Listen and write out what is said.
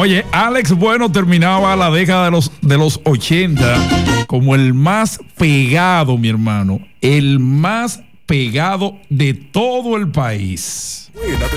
Oye, Alex Bueno terminaba la década de los 80 como el más pegado, mi hermano, el más pegado de todo el país.